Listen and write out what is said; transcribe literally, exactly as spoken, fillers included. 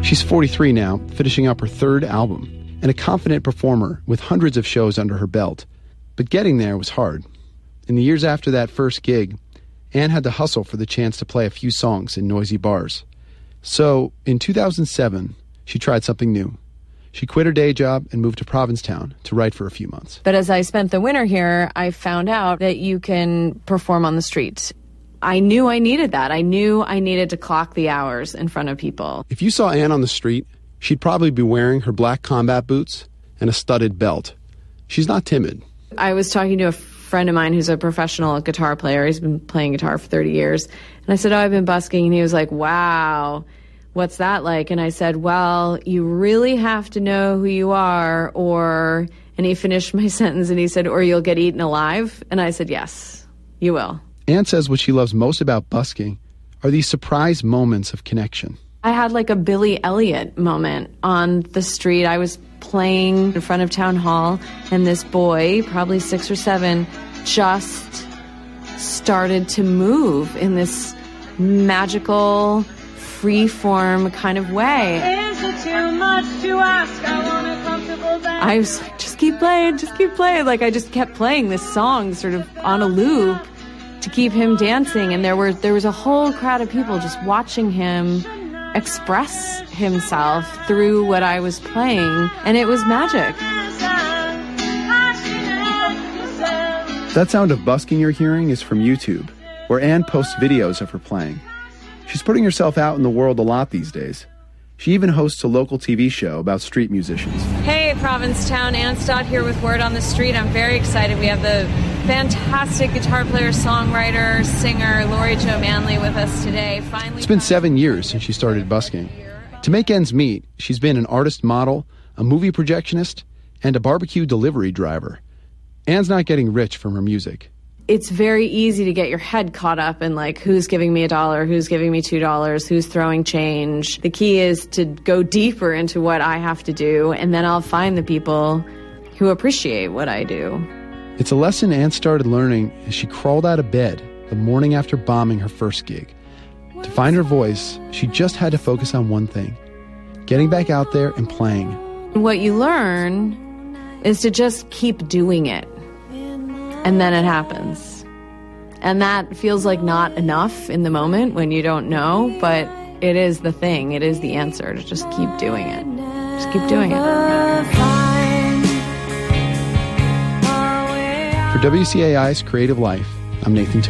She's forty-three now, finishing up her third album, and a confident performer with hundreds of shows under her belt. But getting there was hard. In the years after that first gig, Ann had to hustle for the chance to play a few songs in noisy bars. So, in two thousand seven, she tried something new. She quit her day job and moved to Provincetown to write for a few months. But as I spent the winter here, I found out that you can perform on the street. I knew I needed that. I knew I needed to clock the hours in front of people. If you saw Ann on the street, she'd probably be wearing her black combat boots and a studded belt. She's not timid. I was talking to a friend of mine who's a professional guitar player. He's been playing guitar for thirty years. And I said, oh, I've been busking. And he was like, wow, what's that like? And I said, well, you really have to know who you are, or... And he finished my sentence and he said, or you'll get eaten alive. And I said, yes, you will. Ann says what she loves most about busking are these surprise moments of connection. I had like a Billy Elliot moment on the street. I was playing in front of Town Hall, and this boy, probably six or seven, just started to move in this magical, free-form kind of way. Is it too much to ask? I want a comfortable bed. I was like, just keep playing, just keep playing. Like, I just kept playing this song sort of on a loop to keep him dancing, and there were there was a whole crowd of people just watching him express himself through what I was playing, and it was magic. That sound of busking you're hearing is from YouTube, where Ann posts videos of her playing. She's putting herself out in the world a lot these days. She even hosts a local T V show about street musicians. Hey, Provincetown, Ann Stott here with Word on the Street. I'm very excited. We have the fantastic guitar player, songwriter, singer, Lori Jo Manley with us today. Finally, it's been seven years since she started busking. To make ends meet, she's been an artist model, a movie projectionist, and a barbecue delivery driver. Ann's not getting rich from her music. It's very easy to get your head caught up in, like, who's giving me a dollar, who's giving me two dollars, who's throwing change. The key is to go deeper into what I have to do, and then I'll find the people who appreciate what I do. It's a lesson Ann started learning as she crawled out of bed the morning after bombing her first gig. To find her voice, she just had to focus on one thing: getting back out there and playing. What you learn is to just keep doing it. And then it happens. And that feels like not enough in the moment when you don't know, but it is the thing. It is the answer, to just keep doing it. Just keep doing it. For W C A I's Creative Life, I'm Nathan